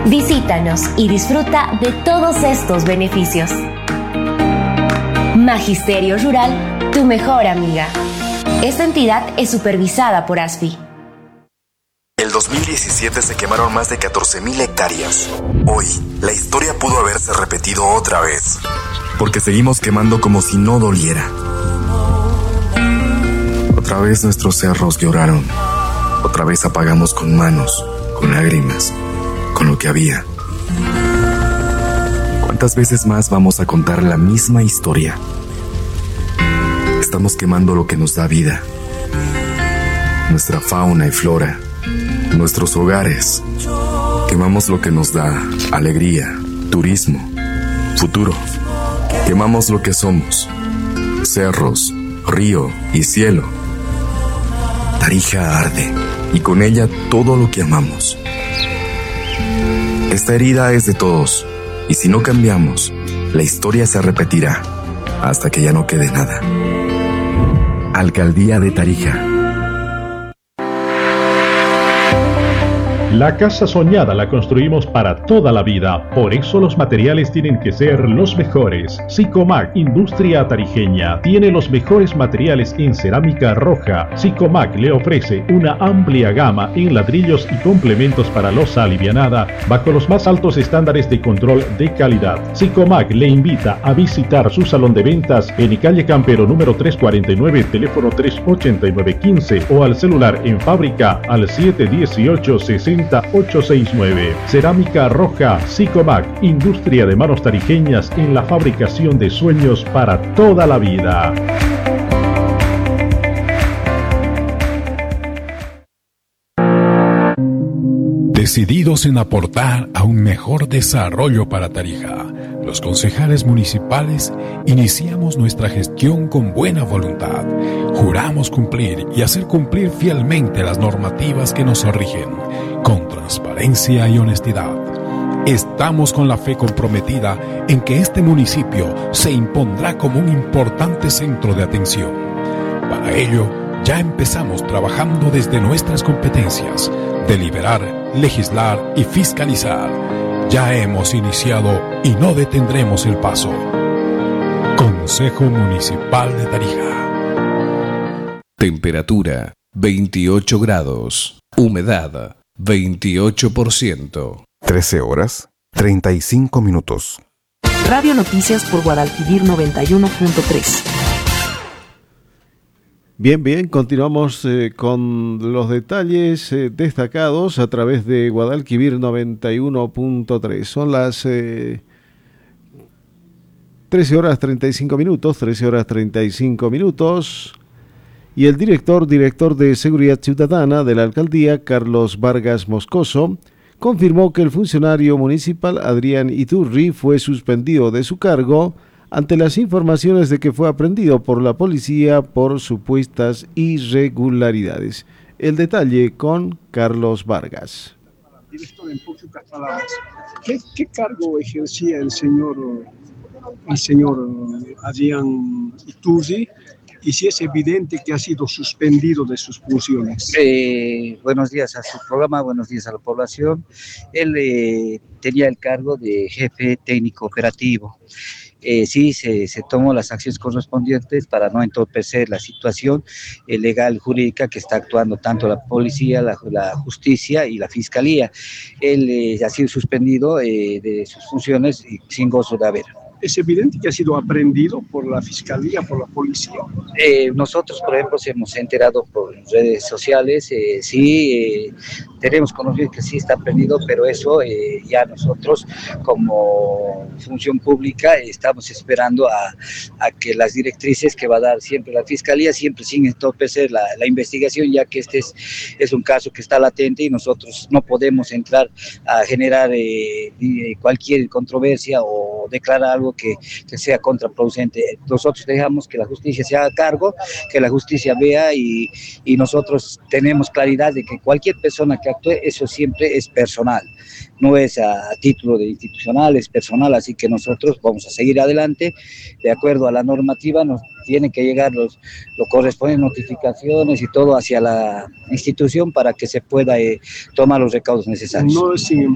Visítanos y disfruta de todos estos beneficios. Magisterio Rural, tu mejor amiga. Esta entidad es supervisada por ASFI. El 2017 se quemaron más de 14,000 hectáreas. Hoy, la historia pudo haberse repetido otra vez, porque seguimos quemando como si no doliera. Otra vez nuestros cerros lloraron. Otra vez apagamos con manos, con lágrimas, con lo que había. ¿Cuántas veces más vamos a contar la misma historia? Estamos quemando lo que nos da vida, nuestra fauna y flora, nuestros hogares. Quemamos lo que nos da alegría, turismo, futuro. Quemamos lo que somos: cerros, río y cielo. Tarija arde, y con ella todo lo que amamos. Esta herida es de todos, y si no cambiamos, la historia se repetirá hasta que ya no quede nada. Alcaldía de Tarija. La casa soñada la construimos para toda la vida, por eso los materiales tienen que ser los mejores. Sicomac Industria Tarijeña tiene los mejores materiales en cerámica roja. Sicomac le ofrece una amplia gama en ladrillos y complementos para losa alivianada bajo los más altos estándares de control de calidad. Sicomac le invita a visitar su salón de ventas en calle Campero número 349, teléfono 38915 o al celular en fábrica al 718-60869. Cerámica roja Sicomac, industria de manos tarijeñas en la fabricación de sueños para toda la vida. Decididos en aportar a un mejor desarrollo para Tarija, los concejales municipales iniciamos nuestra gestión con buena voluntad. Juramos cumplir y hacer cumplir fielmente las normativas que nos rigen, con transparencia y honestidad. Estamos con la fe comprometida en que este municipio se impondrá como un importante centro de atención. Para ello, ya empezamos trabajando desde nuestras competencias: deliberar, legislar y fiscalizar. Ya hemos iniciado y no detendremos el paso. Consejo Municipal de Tarija. Temperatura 28 grados. Humedad 28%. 13 horas 35 minutos. Radio Noticias por Guadalquivir 91.3. Bien, continuamos con los detalles destacados a través de Guadalquivir 91.3. Son las 13 horas 35 minutos. Y el director de Seguridad Ciudadana de la Alcaldía, Carlos Vargas Moscoso, confirmó que el funcionario municipal Adrián Iturri fue suspendido de su cargo ante las informaciones de que fue aprehendido por la policía por supuestas irregularidades. El detalle con Carlos Vargas. Director, en pocas palabras, ¿qué cargo ejercía el señor Adrián Iturri? Y si es evidente que ha sido suspendido de sus funciones. Buenos días a su programa, buenos días a la población. Él tenía el cargo de jefe técnico operativo. Sí, se tomó las acciones correspondientes para no entorpecer la situación legal jurídica que está actuando tanto la policía, la justicia y la fiscalía. Él ha sido suspendido de sus funciones y sin gozo de haber. ¿Es evidente que ha sido aprehendido por la fiscalía, por la policía? Nosotros, por ejemplo, se hemos enterado por redes sociales, sí, tenemos conocido que sí está aprehendido, pero eso ya nosotros como función pública estamos esperando a que las directrices que va a dar siempre la fiscalía, siempre sin entorpecer la investigación, ya que este es un caso que está latente y nosotros no podemos entrar a generar cualquier controversia o declarar algo que sea contraproducente. Nosotros dejamos que la justicia se haga cargo, que la justicia vea y nosotros tenemos claridad de que cualquier persona que actúe, eso siempre es personal, no es a título de institucional, es personal, así que nosotros vamos a seguir adelante, de acuerdo a la normativa, nos tienen que llegar lo correspondientes notificaciones y todo hacia la institución para que se pueda tomar los recaudos necesarios. No, sin